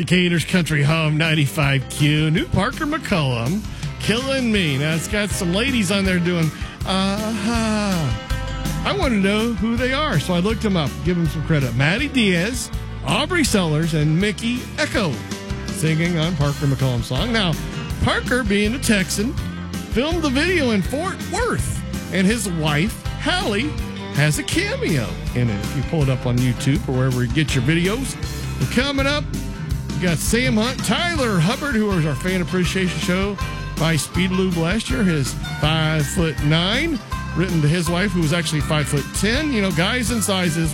Decatur's Country Home 95Q. New Parker McCollum, Killing Me. Now, it's got some ladies on there doing, I want to know who they are, so I looked them up. Give them some credit. Maddie Diaz, Aubrey Sellers, and Mickey Echo singing on Parker McCollum's song. Now, Parker, being a Texan, filmed the video in Fort Worth, and his wife, Hallie, has a cameo in it. If you pull it up on YouTube or wherever you get your videos. And coming up, we got Sam Hunt, Tyler Hubbard, who was our fan appreciation show by Speedaloob last year. His 5'9", written to his wife, who was actually 5'10". You know, guys and sizes,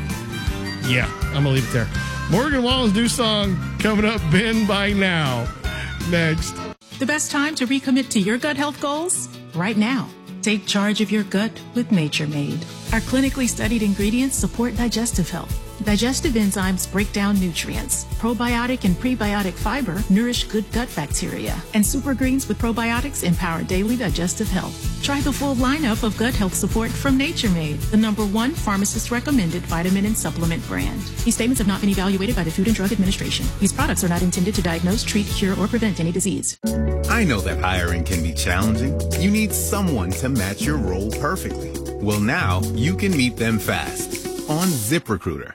I'm gonna leave it there. Morgan Wallen's new song coming up, Been By Now. Next. The best time to recommit to your gut health goals? Right now. Take charge of your gut with Nature Made. Our clinically studied ingredients support digestive health. Digestive enzymes break down nutrients. Probiotic and prebiotic fiber nourish good gut bacteria. And super greens with probiotics empower daily digestive health. Try the full lineup of gut health support from Nature Made, the #1 pharmacist-recommended vitamin and supplement brand. These statements have not been evaluated by the Food and Drug Administration. These products are not intended to diagnose, treat, cure, or prevent any disease. I know that hiring can be challenging. You need someone to match your role perfectly. Well, now you can meet them fast on ZipRecruiter.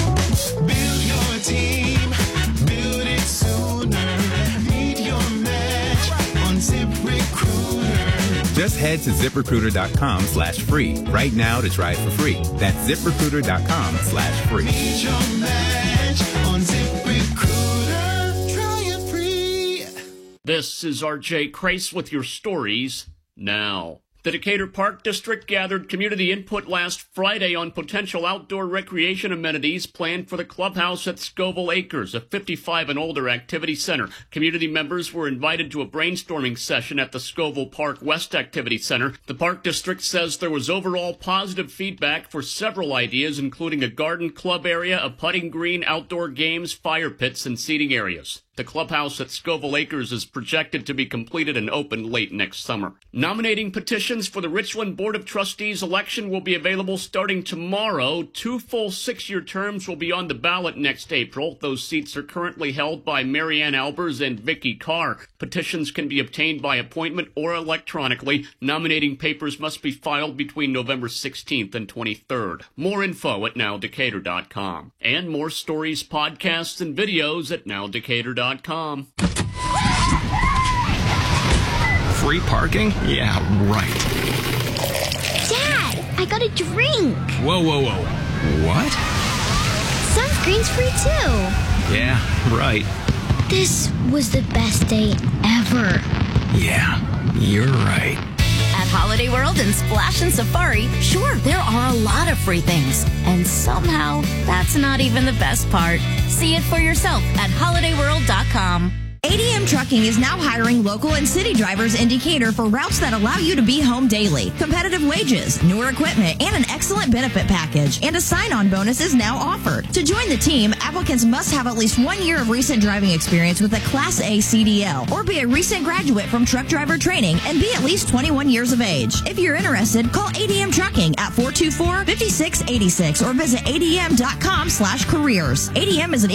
Build your team, build it sooner. Meet your match on ZipRecruiter. Just head to ZipRecruiter.com/free right now to try it for free. That's ZipRecruiter.com/free. Meet your match on ZipRecruiter. Try it free. This is RJ Crace with your stories now. The Decatur Park District gathered community input last Friday on potential outdoor recreation amenities planned for the clubhouse at Scoville Acres, a 55 and older activity center. Community members were invited to a brainstorming session at the Scoville Park West Activity Center. The Park District says there was overall positive feedback for several ideas, including a garden club area, a putting green, outdoor games, fire pits, and seating areas. The clubhouse at Scoville Acres is projected to be completed and open late next summer. Nominating petitions for the Richland Board of Trustees election will be available starting tomorrow. 2 full 6-year terms will be on the ballot next April. Those seats are currently held by Marianne Albers and Vicky Carr. Petitions can be obtained by appointment or electronically. Nominating papers must be filed between November 16th and 23rd. More info at nowdecatur.com. And more stories, podcasts, and videos at nowdecatur.com. Free parking? Yeah, right. Dad, I got a drink. Whoa. What? Sunscreen's free too. Yeah, right. This was the best day ever. Yeah, you're right. At Holiday World and Splash and Safari, sure, there are a lot of free things. And somehow, that's not even the best part. See it for yourself at holidayworld.com. ADM Trucking is now hiring local and city drivers in Decatur for routes that allow you to be home daily. Competitive wages, newer equipment, and an excellent benefit package. And a sign-on bonus is now offered. To join the team, applicants must have at least 1 year of recent driving experience with a Class A CDL or be a recent graduate from truck driver training and be at least 21 years of age. If you're interested, call ADM Trucking at 424-5686 or visit adm.com/careers. ADM is an